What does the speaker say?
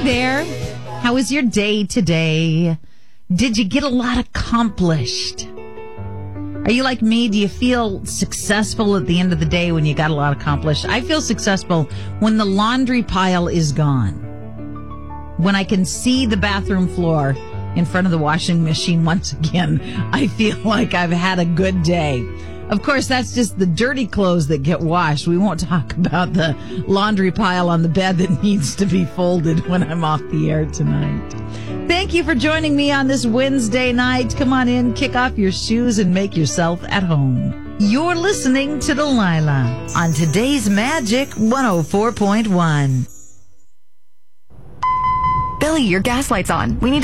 there. How was your day today? Did you get a lot accomplished? Are you like me? Do you feel successful at the end of the day when you got a lot accomplished? I feel successful when the laundry pile is gone. When I can see the bathroom floor in front of the washing machine once again, I feel like I've had a good day. Of course, that's just the dirty clothes that get washed. We won't talk about the laundry pile on the bed that needs to be folded when I'm off the air tonight. Thank you for joining me on this Wednesday night. Come on in, kick off your shoes, and make yourself at home. You're listening to Delilah on today's Magic 104.1. Billy, your gas light's on. We need